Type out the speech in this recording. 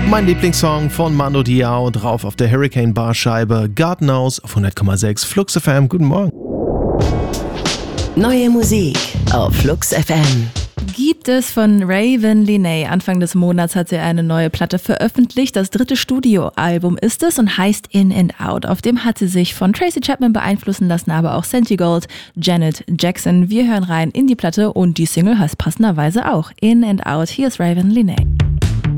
Mein Lieblingssong von Mando Diao, drauf auf der Hurricane Bar Scheibe, God Knows auf 100,6 Flux FM. Guten Morgen. Neue Musik auf Flux FM. Gibt es von Raven Lenae. Anfang des Monats hat sie eine neue Platte veröffentlicht. Das 3. Studioalbum ist es und heißt In and Out. Auf dem hat sie sich von Tracy Chapman beeinflussen lassen, aber auch Santigold, Janet Jackson. Wir hören rein in die Platte und die Single heißt passenderweise auch In and Out. Hier ist Raven Lenae.